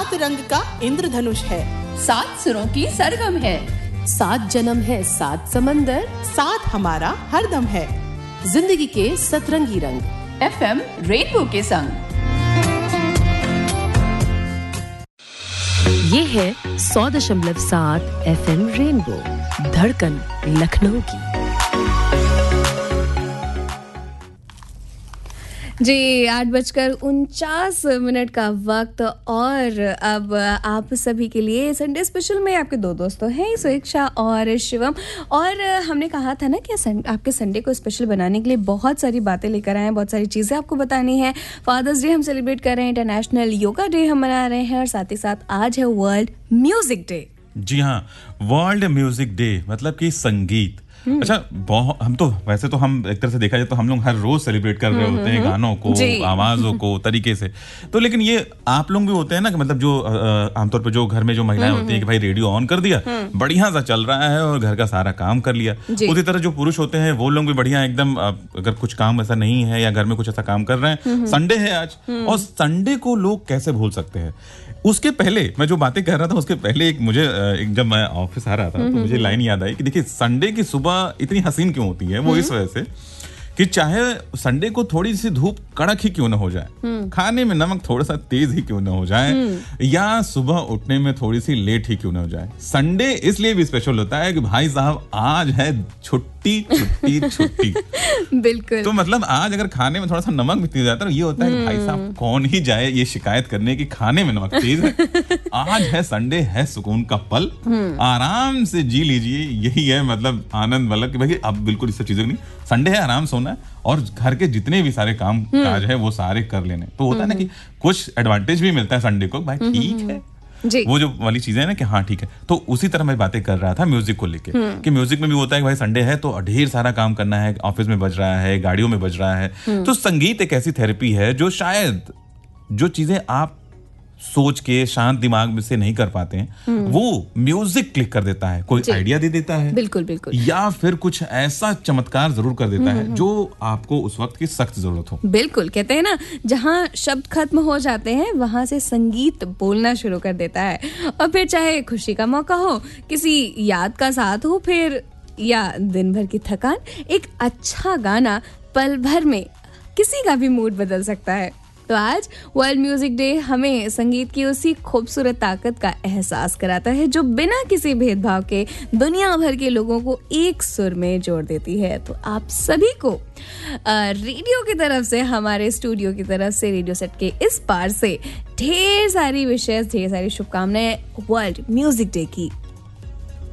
7 रंग का इंद्रधनुष है, 7 सुरों की सरगम है, 7 जन्म है, 7 समंदर, साथ हमारा हरदम है। जिंदगी के सतरंगी रंग FM रेनबो के संग। ये है 100.7 FM रेनबो, धड़कन लखनऊ की। जी 8:49 का वक्त और अब आप सभी के लिए संडे स्पेशल में आपके दो दोस्तों हैं, सुइक्षा और शिवम। और हमने कहा था ना कि आपके संडे को स्पेशल बनाने के लिए बहुत सारी बातें लेकर आए हैं, बहुत सारी चीज़ें आपको बतानी है। फादर्स डे हम सेलिब्रेट कर रहे हैं, इंटरनेशनल योगा डे हम मना रहे हैं और साथ ही साथ आज है वर्ल्ड म्यूजिक डे। जी हाँ, वर्ल्ड म्यूजिक डे मतलब कि संगीत। अच्छा, हम तो वैसे तो हम एक तरह से देखा जाए तो हम लोग हर रोज सेलिब्रेट कर रहे होते हैं गानों को, आवाजों को, तरीके से। तो लेकिन ये आप लोग भी होते हैं ना कि मतलब जो आमतौर पर जो घर में जो महिलाएं होती हैं कि भाई रेडियो ऑन कर दिया, बढ़िया सा चल रहा है और घर का सारा काम कर लिया। उसी तरह जो पुरुष होते हैं वो लोग भी बढ़िया एकदम, अगर कुछ काम ऐसा नहीं है या घर में कुछ ऐसा काम कर रहे हैं, संडे है आज, और संडे को लोग कैसे भूल सकते हैं। उसके पहले मैं जो बातें कह रहा था उसके पहले जब मैं ऑफिस आ रहा था तो मुझे लाइन याद आई कि देखिए संडे की सुबह इतनी हसीन क्यों होती है। वो इस वजह से कि चाहे संडे को थोड़ी सी धूप कड़क ही क्यों ना हो जाए, खाने में नमक थोड़ा सा तेज ही क्यों ना हो जाए, या सुबह उठने में थोड़ी सी लेट ही क्यों ना हो जाए, संडे इसलिए भी स्पेशल होता है कि भाई साहब आज है छुट्टी छुट्टी छुट्टी। बिल्कुल। तो मतलब आज अगर खाने में थोड़ा सा नमक भी तेज आता है तो ये होता है कि भाई साहब कौन ही जाए ये शिकायत करने की खाने में नमक तेज है। आज है संडे, है सुकून का पल, आराम से जी लीजिए। यही है मतलब आनंद वाला कि भाई अब बिल्कुल इस सब चीजों नहीं, संडे है, आराम सोना है और घर के जितने भी सारे काम काज है वो सारे कर लेने। तो होता है ना कि कुछ एडवांटेज भी मिलता है संडे को, भाई ठीक है वो जो वाली चीजें है ना कि हाँ ठीक है। तो उसी तरह मैं बातें कर रहा था म्यूजिक को लेके कि म्यूजिक में भी होता है कि भाई संडे है तो ढेर सारा काम करना है, ऑफिस में बज रहा है, गाड़ियों में बज रहा है। तो संगीत एक ऐसी थेरेपी है जो शायद जो चीजें आप सोच के शांत दिमाग में से नहीं कर पाते हैं वो म्यूजिक क्लिक कर देता है, कोई आइडिया दे देता है, बिल्कुल बिल्कुल, या फिर कुछ ऐसा चमत्कार जरूर कर देता है जो आपको उस वक्त की सख्त जरूरत हो। बिल्कुल, कहते हैं ना जहां शब्द खत्म हो जाते हैं वहां से संगीत बोलना शुरू कर देता है। और फिर चाहे खुशी का मौका हो, किसी याद का साथ हो, फिर या दिन भर की थकान, एक अच्छा गाना पल भर में किसी का भी मूड बदल सकता है। तो आज वर्ल्ड म्यूजिक डे हमें संगीत की उसी खूबसूरत ताकत का एहसास कराता है जो बिना किसी भेदभाव के दुनिया भर के लोगों को एक सुर में जोड़ देती है। तो आप सभी को रेडियो की तरफ से, हमारे स्टूडियो की तरफ से, रेडियो सेट के इस पार से ढेर सारी विशेष, ढेर सारी शुभकामनाएं वर्ल्ड म्यूजिक डे की।